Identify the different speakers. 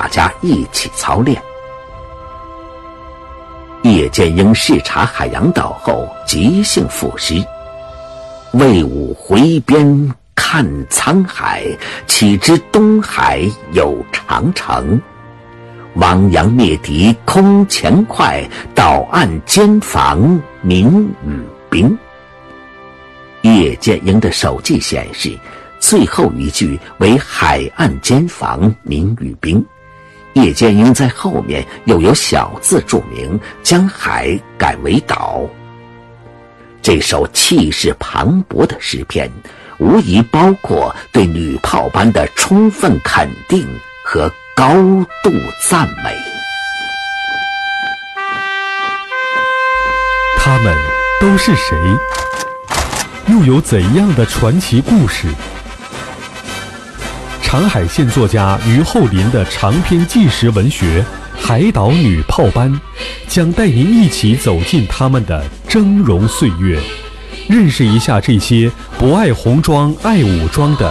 Speaker 1: 大家一起操练。叶剑英视察海洋岛后，即兴赋诗：魏武回边看沧海，岂知东海有长城。汪洋灭敌空前快，岛岸坚防民与兵。叶剑英的手记显示，最后一句为海岸坚防民与兵。叶剑英在后面又有小字注明，将海改为岛。这首气势磅礴的诗篇，无疑包括对女炮班的充分肯定和高度赞美。
Speaker 2: 他们都是谁？又有怎样的传奇故事？长海县作家于厚林的长篇纪实文学《海岛女炮班》将带您一起走进他们的峥嵘岁月，认识一下这些不爱红装爱武装的